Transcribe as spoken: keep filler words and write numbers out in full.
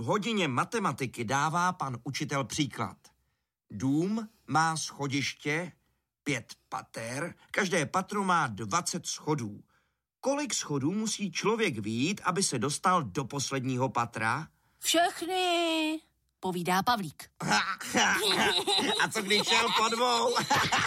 hodině matematiky dává pan učitel příklad. Dům má schodiště, pět pater, každé patro má dvacet schodů. Kolik schodů musí člověk vyjít, aby se dostal do posledního patra? Všechny, povídá Pavlík. A co když šel po dvou?